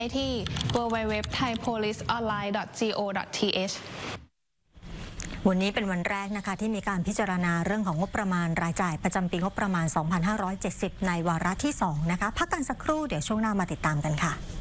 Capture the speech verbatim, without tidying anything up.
ที่ ดับเบิลยู ดับเบิลยู ดับเบิลยู ดอท ไทยโพลิสออนไลน์ ดอท จี โอ ดอท ที เอชวันนี้เป็นวันแรกนะคะที่มีการพิจารณาเรื่องของงบประมาณรายจ่ายประจำปีงบประมาณ สองพันห้าร้อยเจ็ดสิบ ในวาระที่ สอง นะคะพักกันสักครู่เดี๋ยวช่วงหน้ามาติดตามกันค่ะ